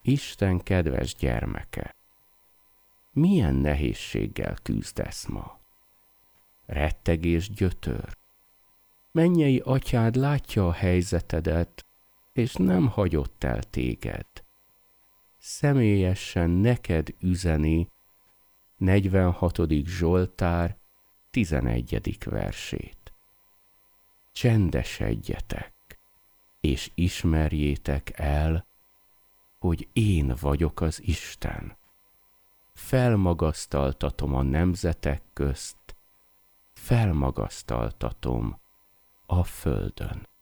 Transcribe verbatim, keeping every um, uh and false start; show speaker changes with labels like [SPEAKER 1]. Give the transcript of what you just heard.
[SPEAKER 1] Isten kedves gyermeke, milyen nehézséggel küzdesz ma? Rettegés gyötör. Mennyei atyád látja a helyzetedet, és nem hagyott el téged. Személyesen neked üzeni negyvenhatodik Zsoltár tizenegyedik versét. Csendesedjetek, és ismerjétek el, hogy én vagyok az Isten. Felmagasztaltatom a nemzetek közt, felmagasztaltatom a földön.